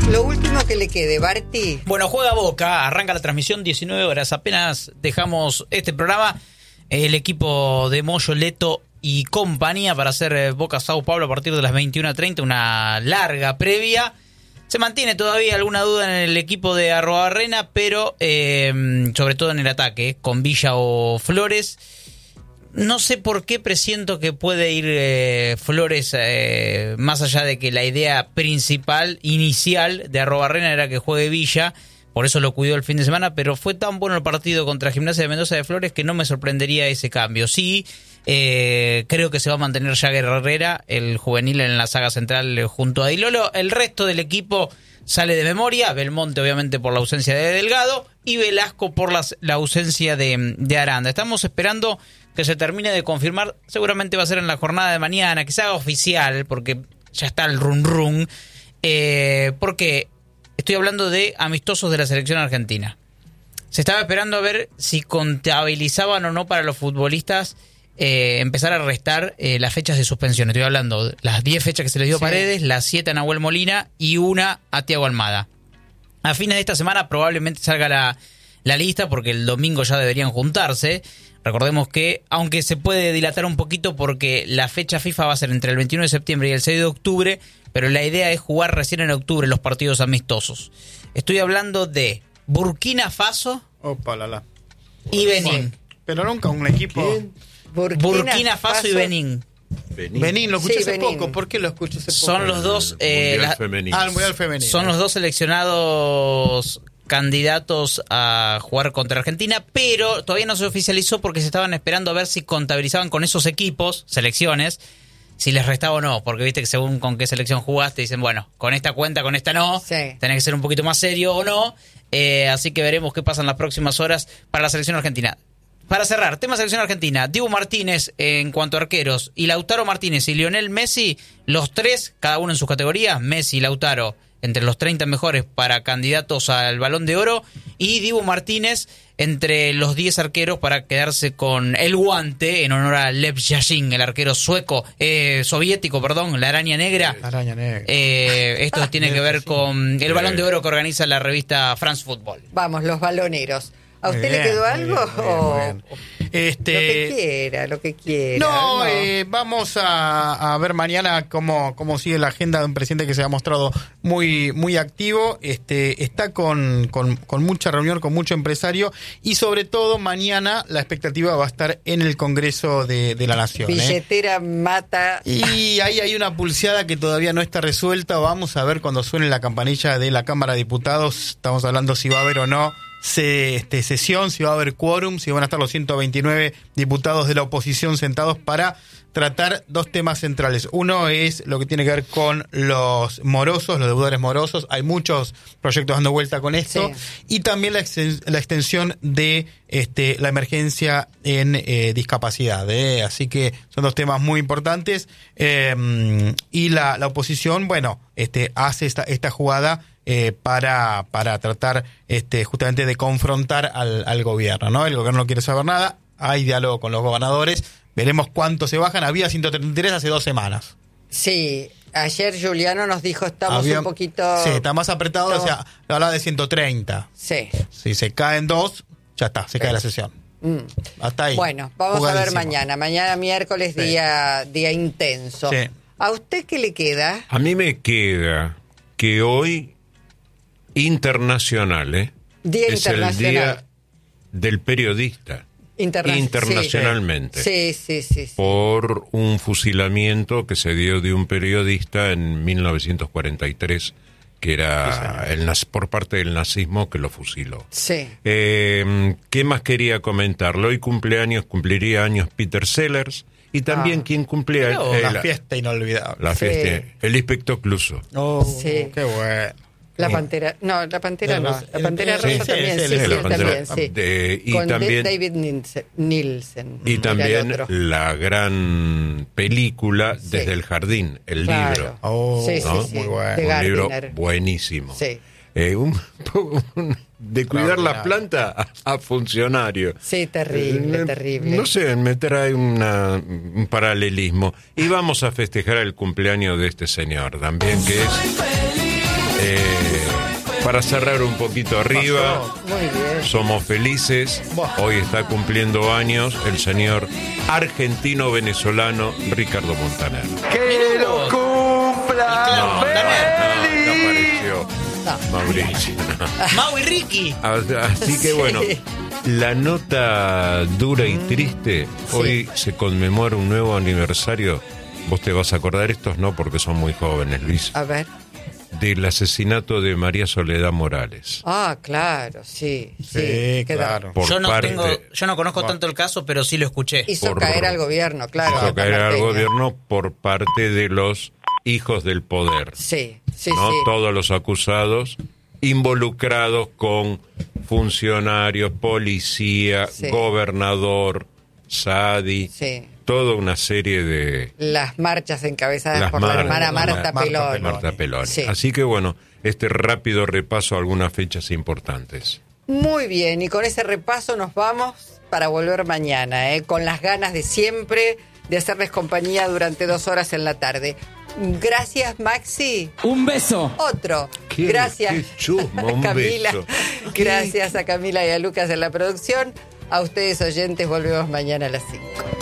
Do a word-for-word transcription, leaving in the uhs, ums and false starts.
Lo último que le quede, Barti. Bueno, juega Boca, arranca la transmisión, diecinueve horas. Apenas dejamos este programa, el equipo de Moyo, Leto y compañía para hacer Boca Sao Paulo a partir de las veintiuna treinta, una larga previa. Se mantiene todavía alguna duda en el equipo de Arruabarrena, pero eh, sobre todo en el ataque, con Villa o Flores. No sé por qué presiento que puede ir eh, Flores, eh, más allá de que la idea principal, inicial de Arruabarrena era que juegue Villa, por eso lo cuidó el fin de semana, pero fue tan bueno el partido contra Gimnasia de Mendoza de Flores que no me sorprendería ese cambio. Sí, eh, creo que se va a mantener Jagger Herrera, el juvenil, en la saga central junto a Dilolo. El resto del equipo sale de memoria, Belmonte obviamente por la ausencia de Delgado y Velasco por las, la ausencia de, de Aranda. Estamos esperando que se termine de confirmar, seguramente va a ser en la jornada de mañana, que se haga oficial, porque ya está el run run, eh, porque estoy hablando de amistosos de la selección argentina. Se estaba esperando a ver si contabilizaban o no para los futbolistas eh, empezar a restar eh, las fechas de suspensión. Estoy hablando de las diez fechas que se les dio a sí. Paredes, las siete a Nahuel Molina y una a Thiago Almada. A fines de esta semana probablemente salga la, la lista, porque el domingo ya deberían juntarse. Recordemos que, aunque se puede dilatar un poquito porque la fecha FIFA va a ser entre el veintiuno de septiembre y el seis de octubre, pero la idea es jugar recién en octubre los partidos amistosos. Estoy hablando de Burkina Faso Opa, la, la. y Benín. Pero nunca un equipo... Burkina, Burkina Faso, Faso y Benín. Benín, Benín lo escuché sí, hace Benín. poco. ¿Por qué lo escuché hace poco? Son los dos... Eh, mundial la, femenino. Ah, el Mundial Femenino. Son los dos seleccionados candidatos a jugar contra Argentina, pero todavía no se oficializó porque se estaban esperando a ver si contabilizaban con esos equipos, selecciones, si les restaba o no, porque viste que según con qué selección jugaste dicen, bueno, con esta cuenta, con esta no, sí. Tenés que ser un poquito más serio o no, eh, así que veremos qué pasa en las próximas horas para la selección argentina. Para cerrar, tema selección argentina, Dibu Martínez eh, en cuanto a arqueros, y Lautaro Martínez y Lionel Messi, los tres, cada uno en sus categorías, Messi y Lautaro entre los treinta mejores para candidatos al Balón de Oro, y Dibu Martínez entre los diez arqueros para quedarse con el guante en honor a Lev Yashin, el arquero sueco, eh, soviético, perdón, la araña negra. La araña negra. Eh, esto tiene que ver con el Balón de Oro que organiza la revista France Football. Vamos, los baloneros. ¿A usted Muy le bien, quedó muy algo? bien, muy bien, o... muy bien. Este... Lo que quiera, lo que quiera. No, No, eh, vamos a, a ver mañana cómo, cómo sigue la agenda de un presidente que se ha mostrado muy, muy activo. Este, está con, con, con mucha reunión, con mucho empresario, y sobre todo mañana la expectativa va a estar en el Congreso de, de la Nación. billetera ¿eh? mata. Y ahí hay una pulseada que todavía no está resuelta. Vamos a ver cuando suene la campanilla de la Cámara de Diputados. Estamos hablando si va a haber o no Se, este, sesión, si va a haber quórum, si van a estar los ciento veintinueve diputados de la oposición sentados para tratar dos temas centrales. Uno es lo que tiene que ver con los morosos, los deudores morosos. Hay muchos proyectos dando vuelta con esto. Sí. Y también la, ex, la extensión de este, la emergencia en eh, discapacidad. ¿eh? Así que son dos temas muy importantes. Eh, y la, la oposición, bueno, este, hace esta, esta jugada Eh, para para tratar este justamente de confrontar al, al gobierno, ¿no? El gobierno no quiere saber nada, hay diálogo con los gobernadores, veremos cuánto se bajan. Había ciento treinta y tres hace dos semanas. Sí, ayer Juliano nos dijo estamos Había, un poquito... Sí, está más apretado, estamos... o sea, hablaba de ciento treinta. Sí. Si se caen dos, ya está, se sí. cae la sesión. Mm. Hasta ahí. Bueno, vamos a ver mañana. Mañana miércoles, sí. día, día intenso. Sí. ¿A usted qué le queda? A mí me queda que hoy... internacional, ¿eh? Día es internacional. el día del periodista. Interna- internacionalmente. Sí, sí, sí, sí. Por un fusilamiento que se dio de un periodista en mil novecientos cuarenta y tres, que era sí, el, por parte del nazismo que lo fusiló. Sí. Eh, ¿Qué más quería comentarlo? Hoy cumpleaños, cumpliría años Peter Sellers. Y también ah. quien cumplía... No, eh, la, la fiesta inolvidable. La fiesta, sí. el Inspector Clouseau. Oh, sí. Qué bueno. La Pantera, no, la Pantera no, la Pantera sí, Rosa sí, también, sí, sí, sí, sí, sí Pantera, también, sí. De, y con también, David Nielsen. Y también la gran película sí. Desde el Jardín, el claro. libro. Oh, sí, ¿no? sí, sí. Muy bueno. Un libro buenísimo. Sí. Eh, un, un, de cuidar la planta a, a funcionario. Sí, terrible, eh, terrible. No sé, me trae una, un paralelismo. Y vamos a festejar el cumpleaños de este señor también, que es... Eh, para cerrar un poquito arriba, Muy bien. somos felices. Hoy está cumpliendo años el señor argentino-venezolano Ricardo Montaner. ¡Que lo cumpla! Claro, No, no, Montaner. no, no apareció No. Mauricio. no. Mau y Ricky. Así que Sí. bueno, la nota dura y triste, hoy se conmemora un nuevo aniversario. Vos te vas a acordar, estos no porque son muy jóvenes, Luis, A ver. del asesinato de María Soledad Morales. Ah, claro, sí. Sí, Sí, queda- claro. Por Yo no parte, tengo, yo no conozco tanto el caso, pero sí lo escuché. Hizo Por- caer al gobierno, claro. hizo caer al Marteño. gobierno por parte de los hijos del poder. Sí, sí, ¿no? sí. Todos los acusados involucrados con funcionarios, policía, Sí. gobernador, Sadi, Sí. toda una serie de Las marchas encabezadas Las por la mar- hermana la- Marta Marta Pelón. Pelón. Marta Peloni. Sí. Así que bueno, este rápido repaso a algunas fechas importantes. Muy bien, y con ese repaso nos vamos para volver mañana, ¿eh? Con las ganas de siempre de hacerles compañía durante dos horas en la tarde. Gracias, Maxi. Un beso. Otro. Qué- Gracias, qué chusma, un Camila. beso. Gracias a Camila y a Lucas en la producción. A ustedes, oyentes, volvemos mañana a las cinco.